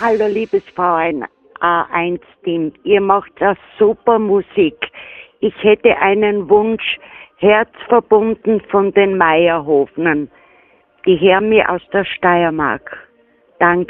Hallo, liebes V1-Team. Ihr macht ja super Musik. Ich hätte einen Wunsch, herzverbunden von den Meierhofnern. Die hören mich aus der Steiermark. Danke.